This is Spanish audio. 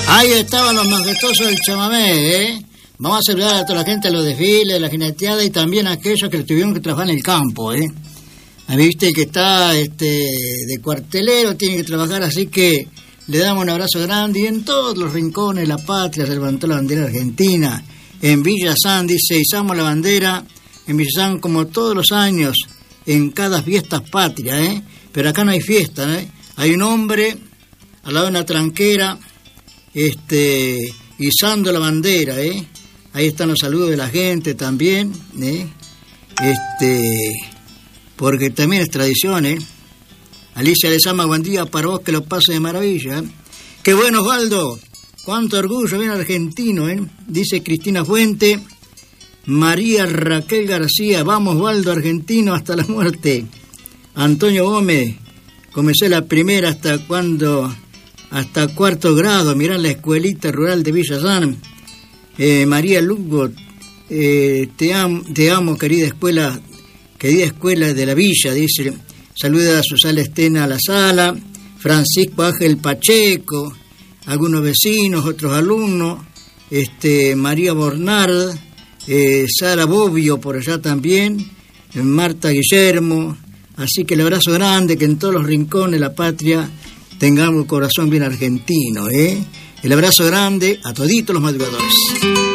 Ahí estaban los majestuosos del chamamé, ¿eh? Vamos a saludar a toda la gente de los desfiles, de la jineteada y también a aquellos que tuvieron que trabajar en el campo, ¿eh? Viste que está de cuartelero, tiene que trabajar, así que le damos un abrazo grande. Y en todos los rincones de la patria se levantó la bandera argentina. En Villa San, dice, izamos la bandera en Villa San como todos los años, en cada fiesta patria, ¿eh? Pero acá no hay fiesta, ¿eh? Hay un hombre al lado de una tranquera, izando la bandera, ¿eh? Ahí están los saludos de la gente también, ¿eh? Porque también es tradición, ¿eh? Alicia Lezama, buen día para vos, que lo pase de maravilla, ¿eh? ¡Qué bueno, Osvaldo! ¡Cuánto orgullo, bien argentino!, ¿eh? Dice Cristina Fuente. María Raquel García, vamos, Osvaldo, argentino hasta la muerte. Antonio Gómez, comencé la primera hasta cuarto grado, mirá la escuelita rural de Villa San. María Lugo, te amo, querida escuela de la Villa, dice. Saluda a Susana Estena a la sala, Francisco Ángel Pacheco, algunos vecinos, otros alumnos, María Bornard, Sara Bobbio por allá también, Marta Guillermo. Así que el abrazo grande, que en todos los rincones de la patria tengamos un corazón bien argentino, ¿eh? El abrazo grande a toditos los madrugadores.